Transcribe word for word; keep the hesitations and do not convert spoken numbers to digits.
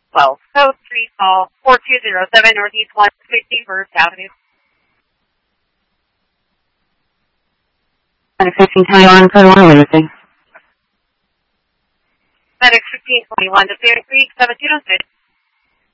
twelve. Code three call four two zero seven Northeast one sixty First Avenue. FedEx fifteen twenty-one, code one, what do you think? FedEx fifteen twenty-one to Fair Creek, seven two six.